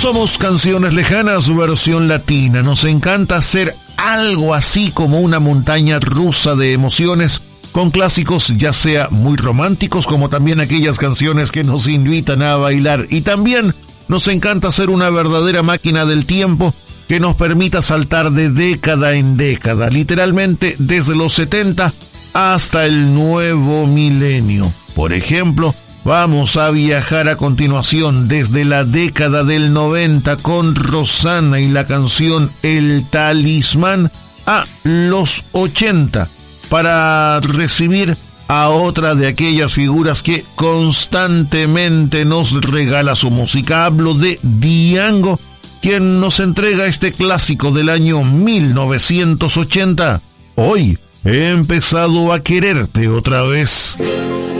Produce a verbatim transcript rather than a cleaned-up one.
Somos Canciones Lejanas, versión latina. Nos encanta hacer algo así como una montaña rusa de emociones, con clásicos ya sea muy románticos como también aquellas canciones que nos invitan a bailar. Y también nos encanta hacer una verdadera máquina del tiempo que nos permita saltar de década en década, literalmente desde los setenta hasta el nuevo milenio. Por ejemplo, vamos a viajar a continuación desde la década del noventa con Rosana y la canción El Talismán a los ochenta para recibir a otra de aquellas figuras que constantemente nos regala su música. Hablo de Django, quien nos entrega este clásico del año mil novecientos ochenta. Hoy he empezado a quererte otra vez.